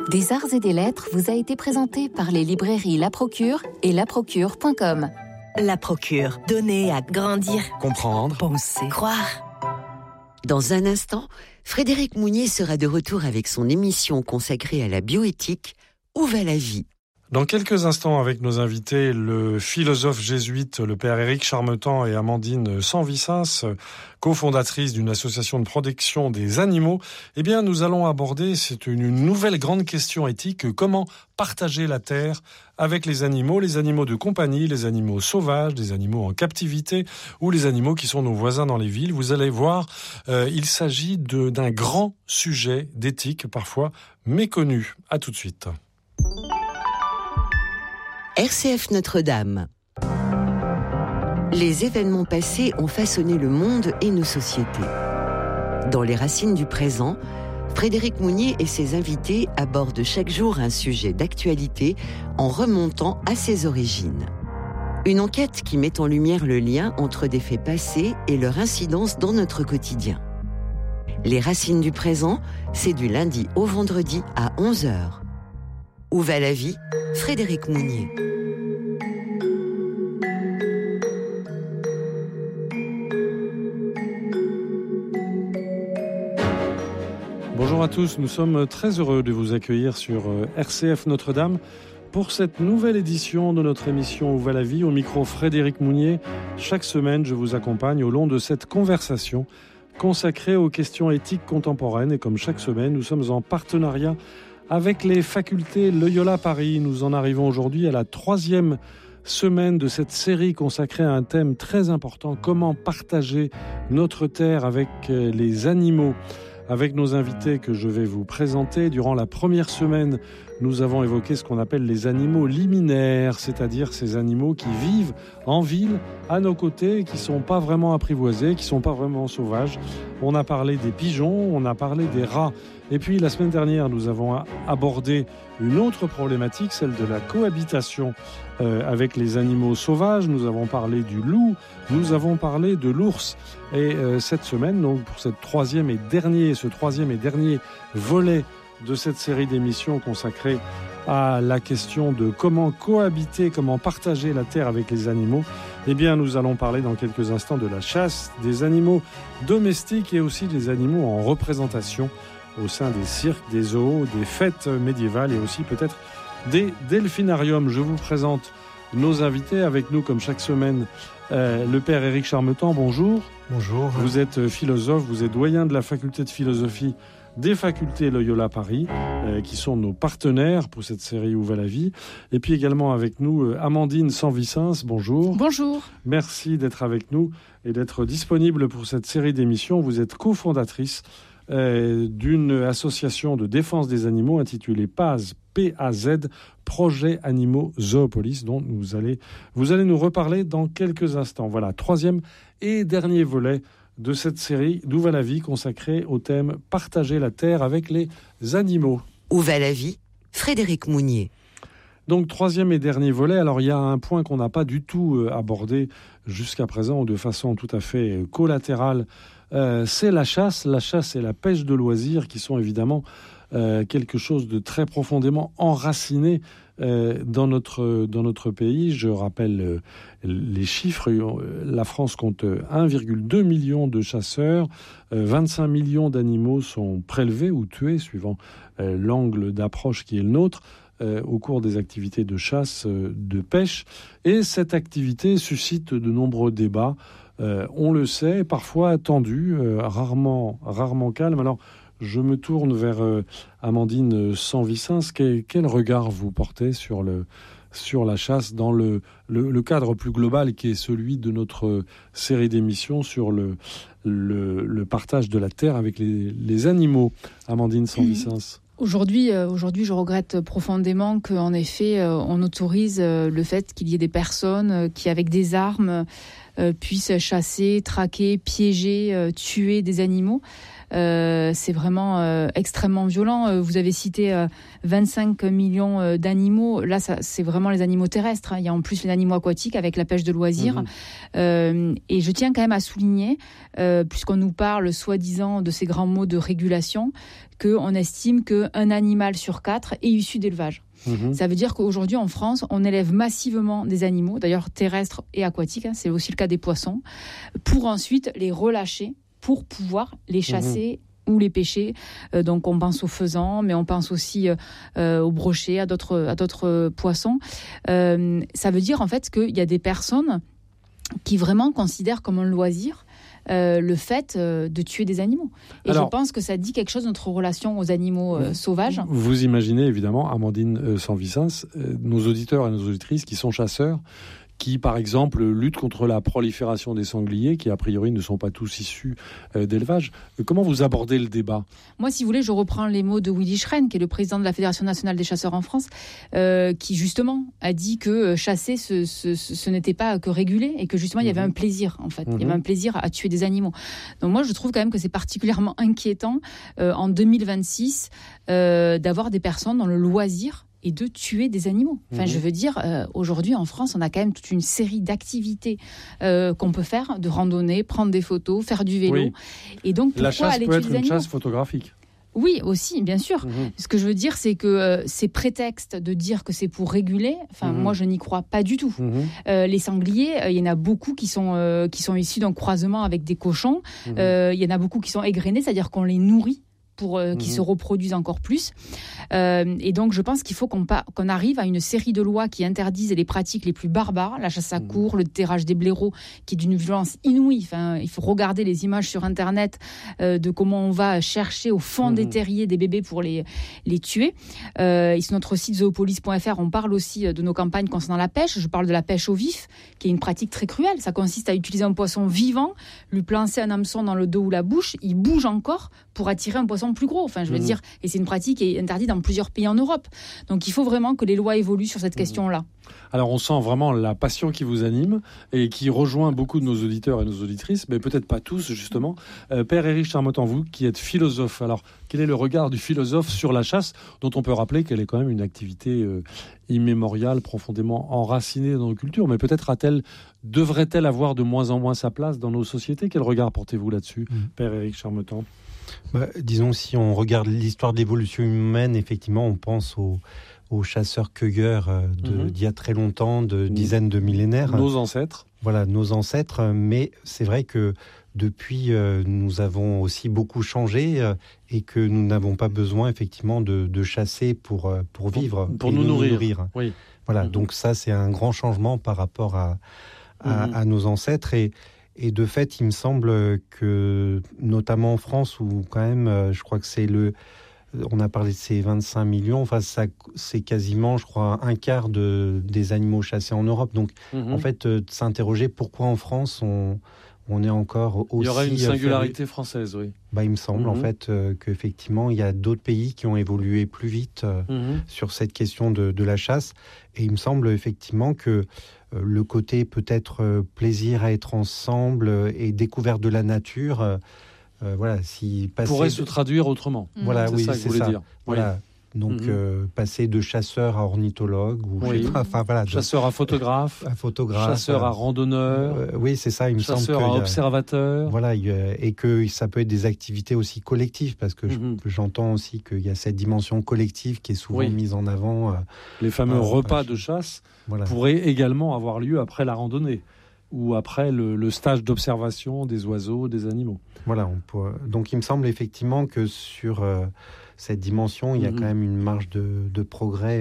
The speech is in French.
Des arts et des lettres vous a été présenté par les librairies La Procure et laprocure.com. La Procure, donner à grandir, comprendre, penser, croire. Dans un instant, Frédéric Mounier sera de retour avec son émission consacrée à la bioéthique « Où va la vie ?» Dans quelques instants, avec nos invités, le philosophe jésuite, le père Éric Charmetan et Amandine Sanvicens, cofondatrice d'une association de protection des animaux, nous allons aborder, c'est une nouvelle grande question éthique, comment partager la terre avec les animaux de compagnie, les animaux sauvages, des animaux en captivité ou les animaux qui sont nos voisins dans les villes. Vous allez voir, il s'agit d'un grand sujet d'éthique, parfois méconnu. À tout de suite. RCF Notre-Dame. Les événements passés ont façonné le monde et nos sociétés. Dans les racines du présent, Frédéric Mounier et ses invités abordent chaque jour un sujet d'actualité en remontant à ses origines. Une enquête qui met en lumière le lien entre des faits passés et leur incidence dans notre quotidien. Les racines du présent, c'est du lundi au vendredi à 11h. Où va la vie ? Frédéric Mounier. Bonjour à tous, nous sommes très heureux de vous accueillir sur RCF Notre-Dame pour cette nouvelle édition de notre émission Où va la vie ? Au micro Frédéric Mounier. Chaque semaine, je vous accompagne au long de cette conversation consacrée aux questions éthiques contemporaines. Et comme chaque semaine, nous sommes en partenariat avec les facultés Loyola Paris. Nous en arrivons aujourd'hui à la 3e semaine de cette série consacrée à un thème très important, comment partager notre terre avec les animaux. Avec nos invités que je vais vous présenter, durant la première semaine, nous avons évoqué ce qu'on appelle les animaux liminaires, c'est-à-dire ces animaux qui vivent en ville, à nos côtés, qui ne sont pas vraiment apprivoisés, qui ne sont pas vraiment sauvages. On a parlé des pigeons, on a parlé des rats. Et puis la semaine dernière, nous avons abordé une autre problématique, celle de la cohabitation avec les animaux sauvages. Nous avons parlé du loup, nous avons parlé de l'ours. Et cette semaine, donc pour ce troisième et dernier volet de cette série d'émissions consacrée à la question de comment cohabiter, comment partager la terre avec les animaux, nous allons parler dans quelques instants de la chasse, des animaux domestiques et aussi des animaux en représentation au sein des cirques, des zoos, des fêtes médiévales et aussi peut-être des delphinariums. Je vous présente nos invités avec nous comme chaque semaine. Le père Éric Charmetan, bonjour. Bonjour. Vous êtes philosophe, vous êtes doyen de la faculté de philosophie des facultés Loyola Paris, qui sont nos partenaires pour cette série Où va la vie. Et puis également avec nous, Amandine Sanvicens, bonjour. Bonjour. Merci d'être avec nous et d'être disponible pour cette série d'émissions. Vous êtes cofondatrice d'une association de défense des animaux intitulée PAZ, P-A-Z, Projet Animaux Zoopolis, dont vous allez nous reparler dans quelques instants. Voilà, 3e et dernier volet de cette série D'où va la vie, consacrée au thème Partager la terre avec les animaux. Où va la vie ? Frédéric Mounier. Donc 3e et dernier volet. Alors il y a un point qu'on n'a pas du tout abordé jusqu'à présent, ou de façon tout à fait collatérale, c'est la chasse et la pêche de loisirs qui sont évidemment quelque chose de très profondément enraciné dans notre pays. Je rappelle les chiffres. La France compte 1,2 million de chasseurs, 25 millions d'animaux sont prélevés ou tués, suivant l'angle d'approche qui est le nôtre, au cours des activités de chasse, de pêche. Et cette activité suscite de nombreux débats. On le sait, parfois tendu, rarement calme. Alors, je me tourne vers Amandine Sanvicens. Quel regard vous portez sur la chasse dans le cadre plus global qui est celui de notre série d'émissions sur le partage de la terre avec les animaux. Amandine Sanvicens. Aujourd'hui, je regrette profondément qu'en effet, on autorise le fait qu'il y ait des personnes qui, avec des armes, puissent chasser, traquer, piéger, tuer des animaux. c'est vraiment extrêmement violent. Vous avez cité 25 millions d'animaux. Là, c'est vraiment les animaux terrestres. Il y a en plus les animaux aquatiques avec la pêche de loisirs. Et je tiens quand même à souligner, puisqu'on nous parle soi-disant de ces grands mots de régulation, qu'on estime qu'un animal sur 4 est issu d'élevage. Ça veut dire qu'aujourd'hui, en France, on élève massivement des animaux, d'ailleurs terrestres et aquatiques, c'est aussi le cas des poissons, pour ensuite les relâcher, pour pouvoir les chasser ou les pêcher. Donc on pense aux faisans, mais on pense aussi aux brochets, à d'autres poissons. Ça veut dire en fait qu'il y a des personnes qui vraiment considèrent comme un loisir le fait de tuer des animaux. Et alors, je pense que ça dit quelque chose de notre relation aux animaux sauvages. Vous imaginez évidemment, Amandine Sanvicens, nos auditeurs et nos auditrices qui sont chasseurs, qui, par exemple, luttent contre la prolifération des sangliers, qui, a priori, ne sont pas tous issus d'élevage. Comment vous abordez le débat ? Moi, si vous voulez, je reprends les mots de Willy Schren, qui est le président de la Fédération nationale des chasseurs en France, qui, justement, a dit que chasser, ce n'était pas que réguler, et que, justement, il y avait un plaisir, en fait. Il y avait un plaisir à tuer des animaux. Donc, moi, je trouve quand même que c'est particulièrement inquiétant, en 2026, d'avoir des personnes dans le loisir et de tuer des animaux. Enfin, je veux dire, aujourd'hui, en France, on a quand même toute une série d'activités qu'on peut faire, de randonnée, prendre des photos, faire du vélo. Oui. Et donc, pourquoi la chasse aller peut tuer être des animaux ? une chasse photographique. Oui, aussi, bien sûr. Ce que je veux dire, c'est que ces prétextes de dire que c'est pour réguler, moi, je n'y crois pas du tout. Les sangliers, il y en a beaucoup qui sont issus d'un croisement avec des cochons. Il y en a beaucoup qui sont égrenés, c'est-à-dire qu'on les nourrit pour qu'ils se reproduisent encore plus. Et donc, je pense qu'il faut qu'on arrive à une série de lois qui interdisent les pratiques les plus barbares, la chasse à courre, le terrage des blaireaux, qui est d'une violence inouïe. Enfin, il faut regarder les images sur Internet de comment on va chercher au fond des terriers des bébés pour les tuer. Et sur notre site zoopolis.fr, on parle aussi de nos campagnes concernant la pêche. Je parle de la pêche au vif, qui est une pratique très cruelle. Ça consiste à utiliser un poisson vivant, lui plancer un hameçon dans le dos ou la bouche, il bouge encore pour attirer un poisson plus gros. Enfin, je veux dire, et c'est une pratique qui est interdite dans plusieurs pays en Europe. Donc, il faut vraiment que les lois évoluent sur cette question-là. Alors, on sent vraiment la passion qui vous anime et qui rejoint beaucoup de nos auditeurs et nos auditrices, mais peut-être pas tous, justement. Père Éric Charmotan, vous qui êtes philosophe, alors, quel est le regard du philosophe sur la chasse, dont on peut rappeler qu'elle est quand même une activité immémoriale, profondément enracinée dans nos cultures, mais peut-être devrait-elle avoir de moins en moins sa place dans nos sociétés ? Quel regard portez-vous là-dessus, Père Éric Charmotan ? Disons, si on regarde l'histoire de l'évolution humaine, effectivement, on pense aux chasseurs-cueilleurs d'il y a très longtemps, de dizaines de millénaires. Nos ancêtres. Voilà, nos ancêtres. Mais c'est vrai que depuis, nous avons aussi beaucoup changé et que nous n'avons pas besoin, effectivement, de chasser pour vivre. Pour nous nourrir. Oui. Voilà, donc ça, c'est un grand changement par rapport à nos ancêtres. Et de fait, il me semble que, notamment en France, où quand même, je crois que on a parlé de ces 25 millions, enfin, c'est quasiment, je crois, un quart des animaux chassés en Europe. Donc, en fait, de s'interroger pourquoi en France, on est encore aussi... Il y aurait une singularité française, oui. Il me semble, en fait, qu'effectivement, il y a d'autres pays qui ont évolué plus vite sur cette question de la chasse. Et il me semble, effectivement, que le côté peut-être plaisir à être ensemble et découverte de la nature, pourrait se traduire autrement. Voilà, c'est oui, ça que c'est vous voulez ça. dire. Voilà. Donc, passer de chasseur à ornithologue, ou je sais pas, enfin voilà. Chasseur à photographe. Chasseur à randonneur. Oui, c'est ça, il me semble. Chasseur à observateur. Voilà, et que ça peut être des activités aussi collectives, parce que j'entends aussi qu'il y a cette dimension collective qui est souvent mise en avant. Les fameux repas de chasse pourraient également avoir lieu après la randonnée, ou après le stage d'observation des oiseaux, des animaux. Voilà, donc il me semble effectivement que sur cette dimension, il y a quand même une marge de progrès